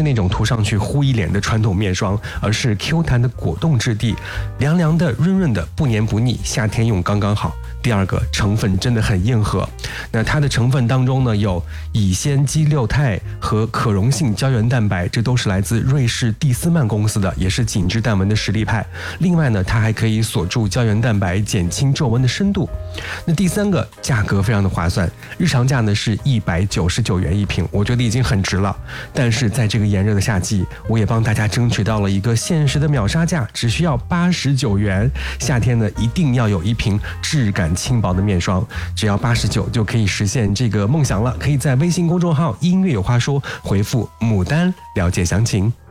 是那种涂上去糊一脸的传统面霜，而是 Q 弹的果冻质地，凉凉的、润润的，不黏不腻，夏天用刚刚好。第二个，成分真的很硬核。那它的成分当中呢，有乙酰基六肽和可溶性胶原蛋白，这都是来自瑞士蒂斯曼公司的，也是紧致淡纹的实力派。另外呢，它还可以锁住胶原蛋白，减轻皱纹的深度。那第三个，价格非常的划算，日常价呢是199元一瓶，我觉得已经很值了。但是在这个炎热的夏季，我也帮大家争取到了一个限时的秒杀价，只需要89元。夏天呢，一定要有一瓶质感轻薄的面霜，只要89就可以实现这个梦想了。可以在微信公众号音乐有话说回复牡丹了解详情。